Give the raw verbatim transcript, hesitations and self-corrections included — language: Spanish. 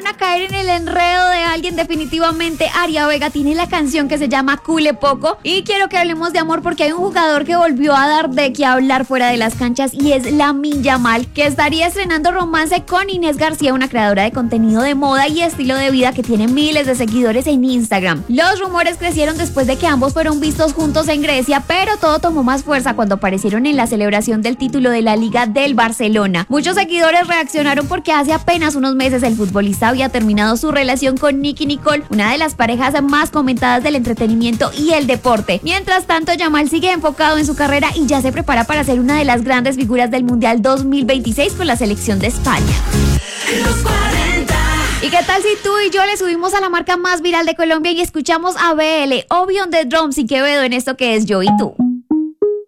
a caer en el enredo de alguien, definitivamente Aria Vega tiene la canción que se llama Cule Poco. Y quiero que hablemos de amor porque hay un jugador que volvió a dar de qué hablar fuera de las canchas y es Lamine Yamal, que estaría estrenando romance con Inés García, una creadora de contenido de moda y estilo de vida que tiene miles de seguidores en Instagram. Los rumores crecieron después de que ambos fueron vistos juntos en Grecia, pero todo tomó más fuerza cuando aparecieron en la celebración del título de la Liga del Barcelona. Muchos seguidores reaccionaron porque hace apenas unos meses el futbolista había terminado su relación con Nicki Nicole, una de las parejas más comentadas del entretenimiento y el deporte. Mientras tanto, Yamal sigue enfocado en su carrera y ya se prepara para ser una de las grandes figuras del Mundial dos mil veintiséis con la selección de España. Los cuarenta. ¿Y qué tal si tú y yo le subimos a la marca más viral de Colombia y escuchamos a B L o Beyond the Drums y Quevedo en esto que es Yo y Tú?